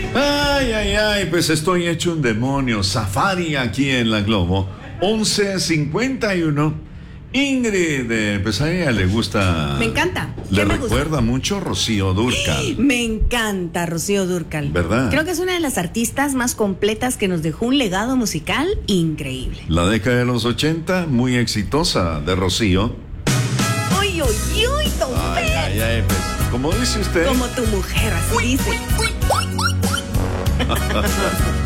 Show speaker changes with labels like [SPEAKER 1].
[SPEAKER 1] Ay, ay, ay, pues estoy hecho un demonio. Safari aquí en la Globo. 11:51. Ingrid, pues a ella le gusta.
[SPEAKER 2] Me encanta.
[SPEAKER 1] Le
[SPEAKER 2] me
[SPEAKER 1] recuerda
[SPEAKER 2] gusta?
[SPEAKER 1] mucho Rocío Dúrcal.
[SPEAKER 2] Me encanta Rocío Dúrcal.
[SPEAKER 1] ¿Verdad?
[SPEAKER 2] Creo que es una de las artistas más completas que nos dejó un legado musical increíble.
[SPEAKER 1] La década de los 80, muy exitosa de Rocío.
[SPEAKER 2] Uy, uy, uy, Tom
[SPEAKER 1] Ay,
[SPEAKER 2] Fer.
[SPEAKER 1] ay, ay, pues, como dice usted.
[SPEAKER 2] Como tu mujer, así dice.